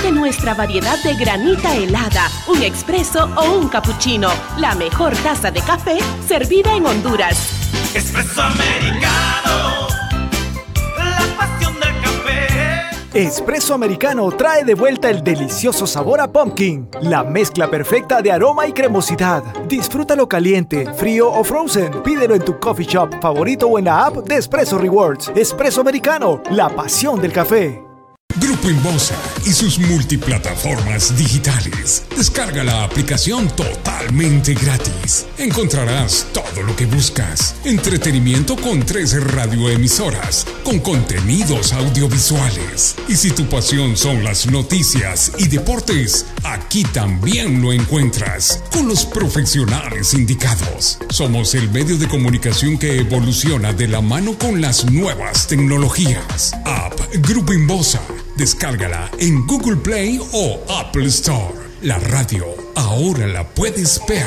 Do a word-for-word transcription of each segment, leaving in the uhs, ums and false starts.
Elige nuestra variedad de granita helada, un expreso o un cappuccino. La mejor taza de café servida en Honduras. Espresso americano, la pasión del café. Espresso Americano trae de vuelta el delicioso sabor a pumpkin, la mezcla perfecta de aroma y cremosidad. Disfrútalo caliente, frío o frozen. Pídelo en tu coffee shop favorito o en la app de Espresso Rewards. Espresso Americano, la pasión del café. Grupo Inbosa y sus multiplataformas digitales. Descarga la aplicación totalmente gratis. Encontrarás todo lo que buscas. Entretenimiento con tres radioemisoras, con contenidos audiovisuales. Y si tu pasión son las noticias y deportes, aquí también lo encuentras, con los profesionales indicados. Somos el medio de comunicación que evoluciona de la mano con las nuevas tecnologías. App Grupo Inbosa. Descárgala en Google Play o Apple Store. La radio ahora la puedes ver.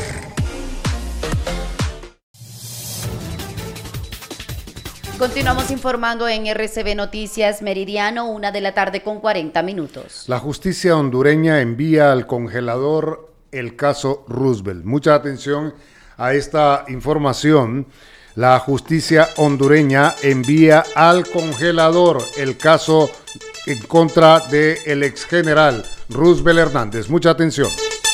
Continuamos informando en R C B Noticias Meridiano, una de la tarde con cuarenta minutos. La justicia hondureña envía al congelador el caso Roosevelt. Mucha atención a esta información. La justicia hondureña envía al congelador el caso en contra del ex general Roosevelt Hernández. Mucha atención.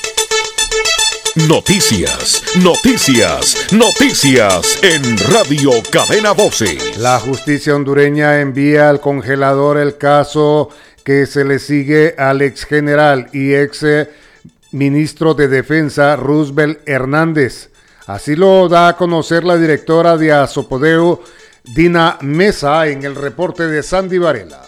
Noticias, noticias, noticias en Radio Cadena Voces. La justicia hondureña envía al congelador el caso que se le sigue al ex general y ex ministro de Defensa Roosevelt Hernández. Así lo da a conocer la directora de Azopodeo, Dina Mesa, en el reporte de Sandy Varela.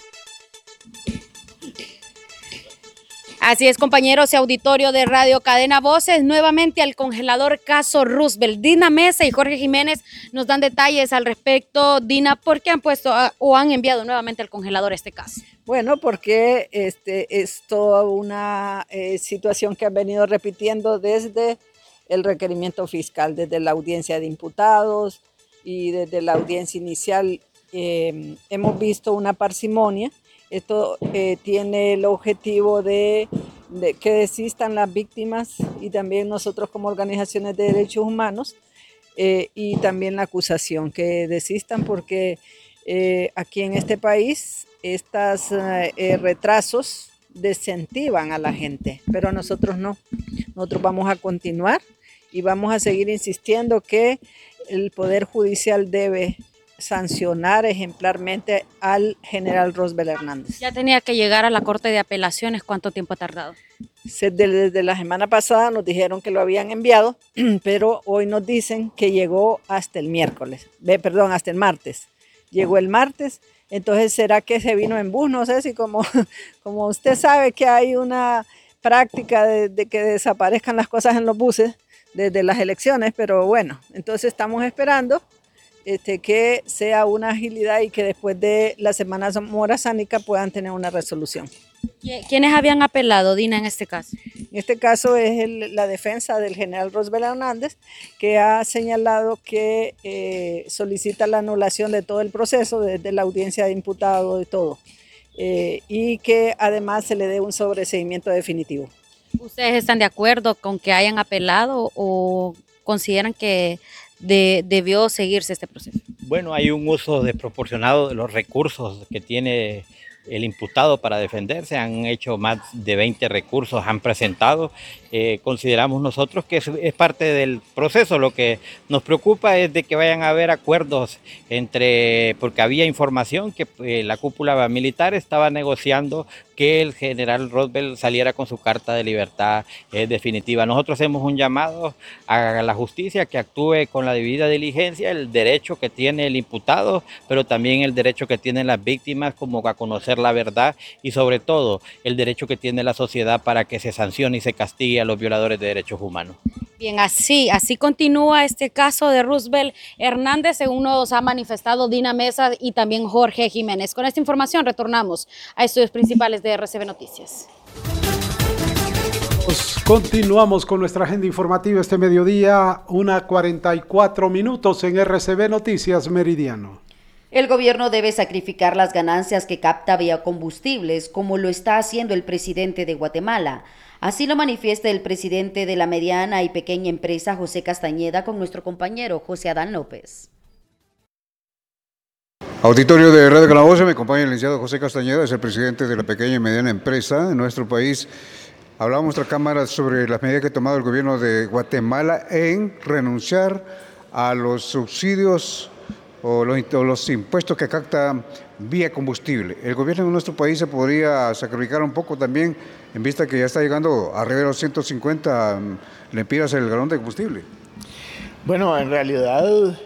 Así es, compañeros y auditorio de Radio Cadena Voces, nuevamente al congelador caso Roosevelt. Dina Mesa y Jorge Jiménez nos dan detalles al respecto. Dina, ¿por qué han puesto a, o han enviado nuevamente al congelador este caso? Bueno, porque este, es toda una eh, situación que han venido repitiendo desde el requerimiento fiscal, desde la audiencia de imputados y desde la audiencia inicial. Eh, hemos visto una parsimonia. Esto eh, tiene el objetivo de, de que desistan las víctimas y también nosotros como organizaciones de derechos humanos eh, y también la acusación, que desistan porque eh, aquí en este país estos eh, retrasos desincentivan a la gente, pero nosotros no. Nosotros vamos a continuar y vamos a seguir insistiendo que el Poder Judicial debe sancionar ejemplarmente al general Roosevelt Hernández. Ya tenía que llegar a la Corte de Apelaciones. ¿Cuánto tiempo ha tardado? Desde la semana pasada nos dijeron que lo habían enviado, pero hoy nos dicen que llegó hasta el miércoles, perdón, hasta el martes. Llegó el martes, entonces ¿será que se vino en bus? No sé si como, como usted sabe que hay una práctica de, de que desaparezcan las cosas en los buses desde las elecciones, pero bueno, entonces estamos esperando Este, que sea una agilidad y que después de la Semana Morazánica puedan tener una resolución. ¿Quiénes habían apelado, Dina, en este caso? En este caso es el, la defensa del general Roosevelt Hernández, que ha señalado que eh, solicita la anulación de todo el proceso, desde la audiencia de imputado y todo, eh, y que además se le dé un sobreseimiento definitivo. ¿Ustedes están de acuerdo con que hayan apelado o consideran que De, debió seguirse este proceso? Bueno, hay un uso desproporcionado de los recursos que tiene el imputado para defenderse. Han hecho más de veinte recursos, han presentado. Eh, consideramos nosotros que es, es parte del proceso. Lo que nos preocupa es de que vayan a haber acuerdos entre, porque había información que eh, la cúpula militar estaba negociando que el general Roosevelt saliera con su carta de libertad eh, definitiva. Nosotros hacemos un llamado a la justicia que actúe con la debida diligencia, el derecho que tiene el imputado, pero también el derecho que tienen las víctimas como a conocer la verdad y sobre todo el derecho que tiene la sociedad para que se sancione y se castigue a los violadores de derechos humanos. Bien, así, así continúa este caso de Roosevelt Hernández, según nos ha manifestado Dina Mesa y también Jorge Jiménez. Con esta información retornamos a estudios principales de R C B Noticias. Continuamos con nuestra agenda informativa este mediodía, una cuarenta y cuatro minutos en R C B Noticias Meridiano. El gobierno debe sacrificar las ganancias que capta vía combustibles, como lo está haciendo el presidente de Guatemala. Así lo manifiesta el presidente de la mediana y pequeña empresa, José Castañeda, con nuestro compañero José Adán López. Auditorio de Radio Cadena Voces, me acompaña el licenciado José Castañeda, es el presidente de la pequeña y mediana empresa en nuestro país. Hablamos en nuestra Cámara sobre las medidas que ha tomado el gobierno de Guatemala en renunciar a los subsidios o los, o los impuestos que capta vía combustible. El gobierno de nuestro país se podría sacrificar un poco también en vista que ya está llegando arriba de los ciento cincuenta lempiras el galón de combustible. Bueno, en realidad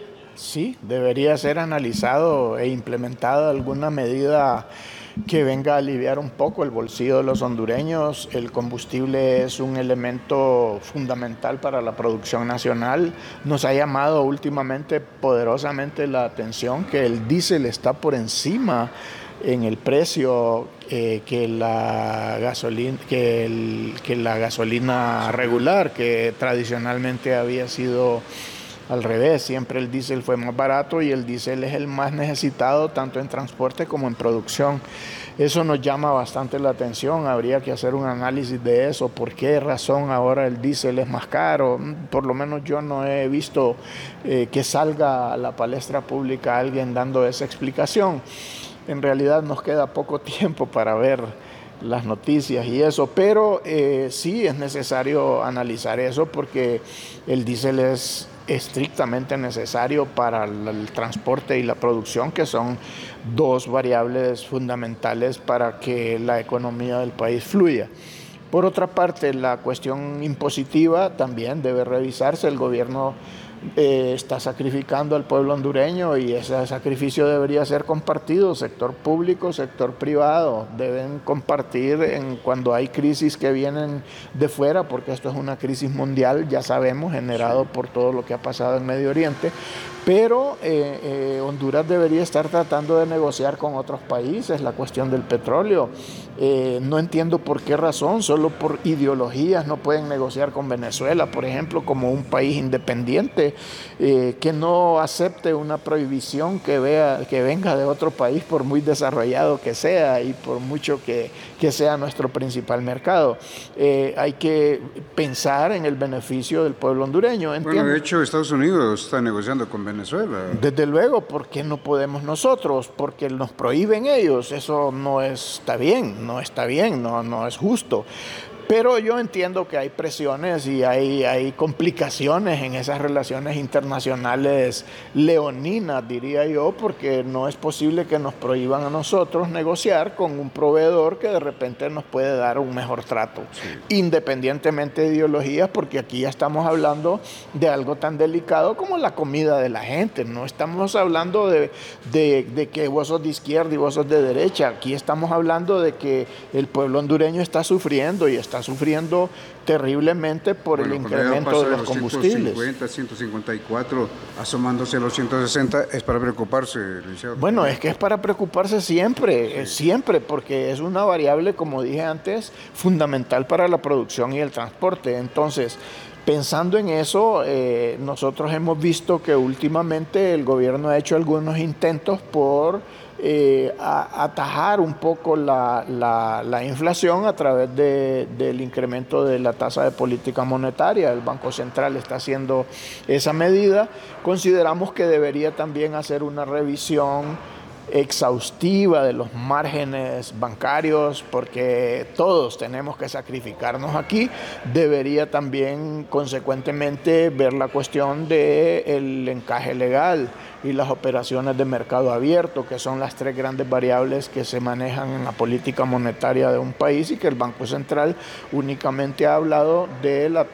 sí, debería ser analizado e implementada alguna medida que venga a aliviar un poco el bolsillo de los hondureños. El combustible es un elemento fundamental para la producción nacional. Nos ha llamado últimamente poderosamente la atención que el diésel está por encima en el precio eh, que, la gasolina, que, el, que la gasolina regular, que tradicionalmente había sido al revés. Siempre el diésel fue más barato y el diésel es el más necesitado tanto en transporte como en producción. Eso nos llama bastante la atención, habría que hacer un análisis de eso, por qué razón ahora el diésel es más caro. Por lo menos yo no he visto eh, que salga a la palestra pública alguien dando esa explicación. En realidad nos queda poco tiempo para ver las noticias y eso, pero eh, sí es necesario analizar eso porque el diésel es estrictamente necesario para el transporte y la producción, que son dos variables fundamentales para que la economía del país fluya. Por otra parte, la cuestión impositiva también debe revisarse. El gobierno eh, está sacrificando al pueblo hondureño y ese sacrificio debería ser compartido. Sector público, sector privado deben compartir en cuando hay crisis que vienen de fuera, porque esto es una crisis mundial, ya sabemos, generado por todo lo que ha pasado en Medio Oriente. Pero eh, eh, Honduras debería estar tratando de negociar con otros países la cuestión del petróleo. Eh, no entiendo por qué razón, solo por ideologías no pueden negociar con Venezuela, por ejemplo, como un país independiente, eh, que no acepte una prohibición que, vea, que venga de otro país, por muy desarrollado que sea y por mucho que, que sea nuestro principal mercado. Eh, hay que pensar en el beneficio del pueblo hondureño. ¿Entiendes? Bueno, de hecho, Estados Unidos está negociando con Venezuela. Desde luego, ¿por qué no podemos nosotros? Porque nos prohíben ellos, eso no está bien, no está bien, no, no es justo. Pero yo entiendo que hay presiones y hay, hay complicaciones en esas relaciones internacionales leoninas, diría yo, porque no es posible que nos prohíban a nosotros negociar con un proveedor que de repente nos puede dar un mejor trato, sí, independientemente de ideologías, porque aquí ya estamos hablando de algo tan delicado como la comida de la gente. No estamos hablando de, de, de que vos sos de izquierda y vos sos de derecha. Aquí estamos hablando de que el pueblo hondureño está sufriendo y está sufriendo terriblemente por bueno, el incremento de los combustibles. ciento cincuenta, ciento cincuenta y cuatro, asomándose a los ciento sesenta, es para preocuparse, licenciado. Bueno, es que es para preocuparse siempre, sí. siempre, porque es una variable, como dije antes, fundamental para la producción y el transporte. Entonces, pensando en eso, eh, nosotros hemos visto que últimamente el gobierno ha hecho algunos intentos por Eh, a, atajar un poco la, la, la inflación a través de, del incremento de la tasa de política monetaria. El Banco Central está haciendo esa medida. Consideramos que debería también hacer una revisión exhaustiva de los márgenes bancarios, porque todos tenemos que sacrificarnos aquí. Debería también consecuentemente ver la cuestión del encaje legal y las operaciones de mercado abierto, que son las tres grandes variables que se manejan en la política monetaria de un país, y que el Banco Central únicamente ha hablado de la